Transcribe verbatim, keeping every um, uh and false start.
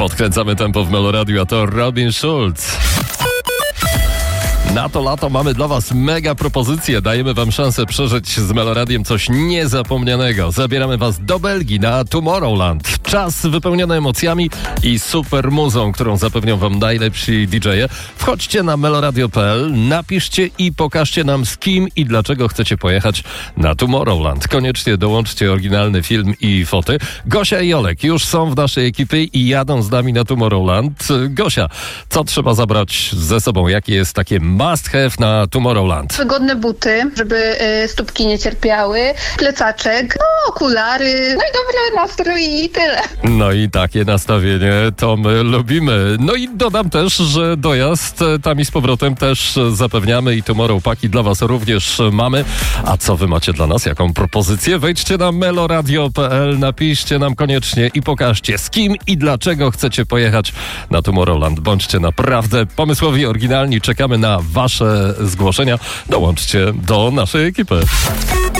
Podkręcamy tempo w Meloradiu, a to Robin Schulz. Na to lato mamy dla Was mega propozycje. Dajemy Wam szansę przeżyć z Meloradiem coś niezapomnianego. Zabieramy Was do Belgii na Tomorrowland. Czas wypełniony emocjami i super muzą, którą zapewnią Wam najlepsi didżeje. Wchodźcie na meloradio kropka p l, napiszcie i pokażcie nam, z kim i dlaczego chcecie pojechać na Tomorrowland. Koniecznie dołączcie oryginalny film i foty. Gosia i Olek już są w naszej ekipie i jadą z nami na Tomorrowland. Gosia, co trzeba zabrać ze sobą? Jakie jest takie must have na Tomorrowland? Wygodne buty, żeby y, stópki nie cierpiały, plecaczek, no, okulary, no i dobry nastrój i tyle. No i takie nastawienie to my lubimy. No i dodam też, że dojazd tam i z powrotem też zapewniamy i Tomorrow Paki dla Was również mamy. A co Wy macie dla nas? Jaką propozycję? Wejdźcie na meloradio kropka p l, napiszcie nam koniecznie i pokażcie, z kim i dlaczego chcecie pojechać na Tomorrowland. Bądźcie naprawdę pomysłowi, oryginalni. Czekamy na Wasze zgłoszenia. Dołączcie do naszej ekipy.